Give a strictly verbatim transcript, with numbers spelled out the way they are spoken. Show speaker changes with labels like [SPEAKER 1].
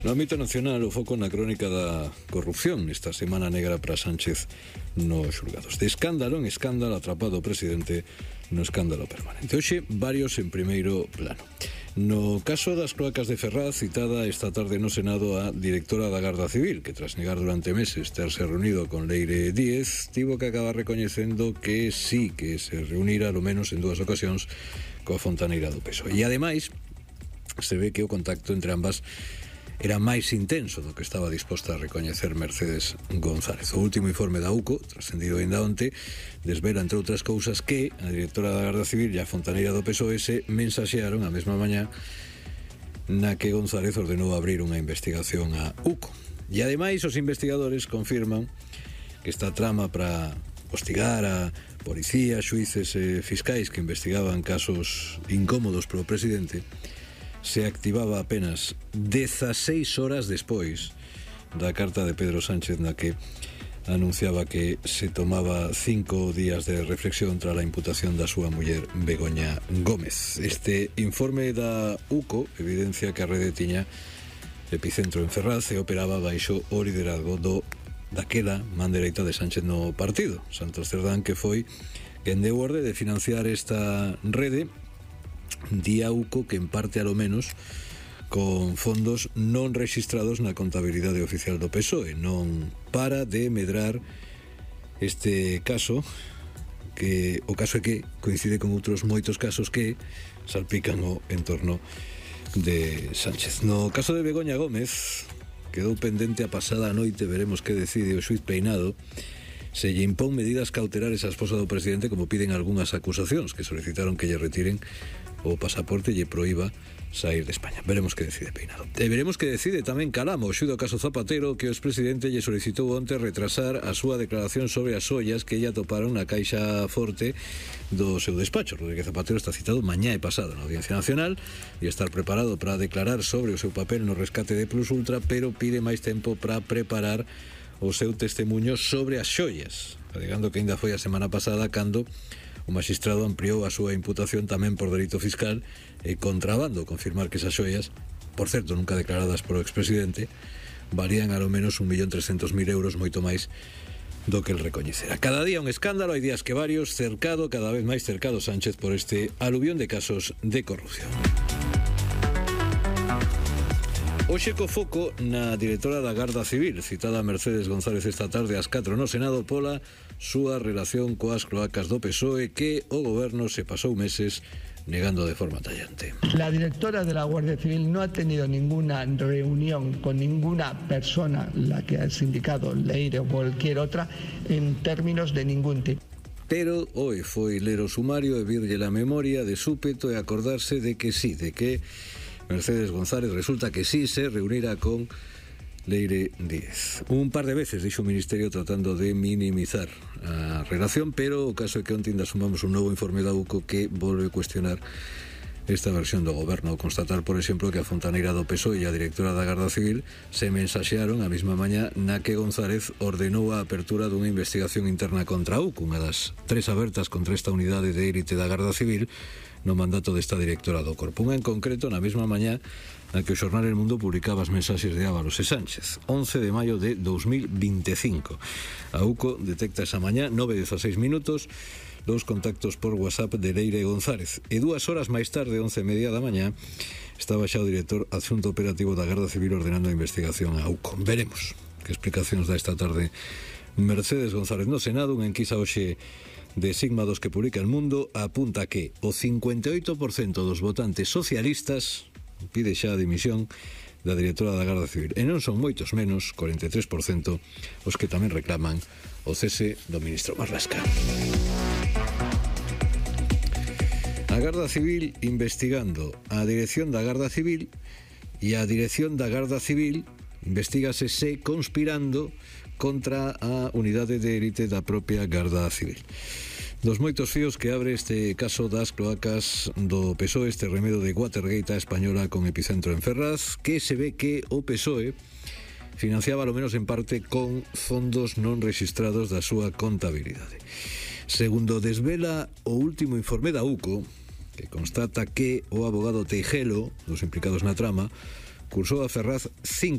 [SPEAKER 1] No ámbito nacional, o foco na crónica da corrupción esta semana negra para Sánchez nos xulgados. De escándalo en escándalo atrapado o presidente no escándalo permanente. Hoxe, varios en primeiro plano. No caso das cloacas de Ferraz, citada esta tarde no Senado a directora da Garda Civil, que tras negar durante meses terse reunido con Leire Díez, tivo que acabar recoñecendo que sí que se reunira, ao menos en dúas ocasións, coa fontaneira do P S O E. E ademais, se ve que o contacto entre ambas era máis intenso do que estaba disposta a recoñecer Mercedes González. O último informe da U C O, trascendido ainda onte, desvela, entre outras cousas, que a directora da Garda Civil e a fontaneira do P S O E se mensaxearon a mesma mañá na que González ordenou abrir unha investigación a U C O. E ademais os investigadores confirman que esta trama para hostigar a policías, xuíces e fiscais que investigaban casos incómodos polo presidente se activaba apenas dezaseis horas despois da carta de Pedro Sánchez na que anunciaba que se tomaba cinco días de reflexión tras a imputación da súa muller Begoña Gómez. Este informe da U C O evidencia que a rede tiña epicentro en Ferraz e operaba baixo o liderazgo do daquela man dereita de Sánchez no partido, Santos Cerdán, que foi quen deu orde de financiar esta rede. Di a U C O que en parte, a lo menos, con fondos non rexistrados na contabilidade oficial do P S O E. Non para de medrar este caso, que o caso é que coincide con outros moitos casos que salpican o entorno de Sánchez. No caso de Begoña Gómez, quedou pendente a pasada noite, veremos que decide o xuiz Peinado, se lle impón medidas cautelares á esposa do presidente, como piden algunhas acusacións que solicitaron que lle retiren o pasaporte e lle proíba sair de España. Veremos que decide Peinado. E veremos que decide tamén Calamo, o xuízo caso Zapatero, que o expresidente lle solicitou onte retrasar a súa declaración sobre as ollas que ella toparon na caixa forte do seu despacho. Rodríguez Zapatero está citado mañá e pasado na Audiencia Nacional e estar preparado para declarar sobre o seu papel no rescate de Plus Ultra, pero pide máis tempo para preparar o seu testemunho sobre as xollas, alegando que ainda foi a semana pasada cando o magistrado ampliou a súa imputación tamén por delito fiscal e contrabando, confirmar que esas xollas, por certo nunca declaradas por o expresidente, valían ao menos un millón trescentos mil euros, moito máis do que el recoñecera. Cada día un escándalo, hai días que varios, cercado, cada vez máis cercado Sánchez por este aluvión de casos de corrupción. Hoxe co foco na directora da Garda Civil, citada a Mercedes González esta tarde ás catro no Senado pola súa relación coas cloacas do P S O E que o goberno se pasou meses negando de forma tallante.
[SPEAKER 2] La directora de la Guardia Civil no ha tenido ninguna reunión con ninguna persona, la que ha sindicado Leire o cualquier otra, en términos de ningún tipo.
[SPEAKER 1] Pero hoy foi ler o sumario e virlle la memoria de súpeto e acordarse de que sí, de que Mercedes González resulta que sí se reunirá con Leire Díez. Un par de veces dixo o Ministerio tratando de minimizar a relación, pero o caso é que onte ainda sumamos un novo informe da U C O que volve a cuestionar esta versión do goberno, ao constatar, por exemplo, que a fontaneira do P S O E e a directora da Garda Civil se mensaxearon a mesma mañá na que González ordenou a apertura dunha investigación interna contra a U C O, unha das tres abertas contra esta unidade de élite da Garda Civil no mandato desta directora do corpo. Unha en concreto na mesma mañá na que o xornal El Mundo publicaba as mensaxes de Ábalos e Sánchez. once de maio de dos mil veinticinco. A U C O detecta esa mañá, nove e dezaseis minutos, dous contactos por WhatsApp de Leire González. E dúas horas máis tarde, once e media da mañá, estaba xa o director adxunto operativo da Garda Civil ordenando a investigación a U C O. Veremos que explicacións dá esta tarde Mercedes González no Senado. Unha enquisa hoxe de Sigma dos que publica El Mundo apunta que o cincuenta e oito por cento dos votantes socialistas pide xa a dimisión da directora da Garda Civil. E non son moitos menos, cuarenta e tres por cento, os que tamén reclaman o cese do ministro Marlaska. A Garda Civil investigando a dirección da Garda Civil e a dirección da Garda Civil investigase se conspirando contra a unidade de élite da propia Garda Civil. Dos moitos fíos que abre este caso das cloacas do P S O E, este remedo de Watergate a española con epicentro en Ferraz, que se ve que o P S O E financiaba, ao menos en parte, con fondos non rexistrados da súa contabilidade. Segundo desvela o último informe da U C O, que constata que o abogado Teijelo, dos implicados na trama, cursou a Ferraz cinco